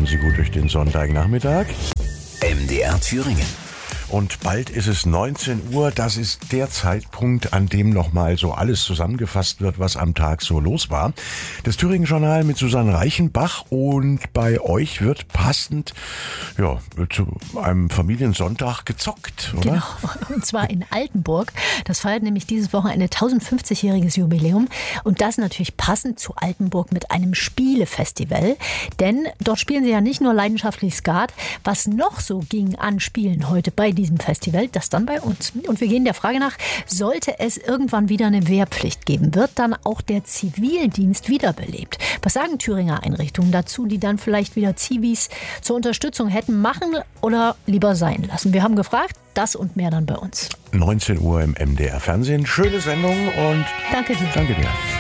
Kommen Sie gut durch den Sonntagnachmittag. MDR Thüringen. Und bald ist es 19 Uhr. Das ist der Zeitpunkt, an dem nochmal so alles zusammengefasst wird, was am Tag so los war. Das Thüringen-Journal mit Susanne Reichenbach. Und bei euch wird passend zu einem Familiensonntag gezockt, oder? Genau, und zwar in Altenburg. Das feiert nämlich dieses Wochenende 1050-jähriges Jubiläum. Und das natürlich passend zu Altenburg mit einem Spielefestival. Denn dort spielen sie ja nicht nur leidenschaftlich Skat. Was noch so ging an Spielen heute bei diesem Festival, das dann bei uns. Und wir gehen der Frage nach, sollte es irgendwann wieder eine Wehrpflicht geben? Wird dann auch der Zivildienst wiederbelebt? Was sagen Thüringer Einrichtungen dazu, die dann vielleicht wieder Zivis zur Unterstützung hätten machen oder lieber sein lassen? Wir haben gefragt, das und mehr dann bei uns. 19 Uhr im MDR Fernsehen. Schöne Sendung und Danke dir. Danke dir.